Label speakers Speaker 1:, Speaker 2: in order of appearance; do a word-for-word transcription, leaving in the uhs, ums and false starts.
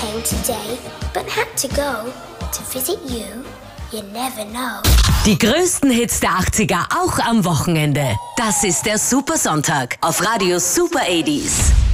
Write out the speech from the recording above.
Speaker 1: came today, but had to go to visit you. You never know.
Speaker 2: Die größten Hits der achtziger auch am Wochenende. Das ist der Super Sonntag auf Radio Super achtziger.